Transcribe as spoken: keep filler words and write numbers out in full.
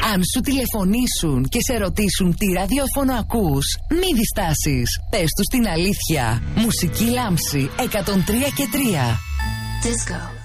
Αν σου τηλεφωνήσουν και σε ρωτήσουν τι ραδιόφωνο ακούς, μη διστάσεις. Πες τους την αλήθεια. Μουσική Λάμψη εκατόν τρία και τρία. Disco.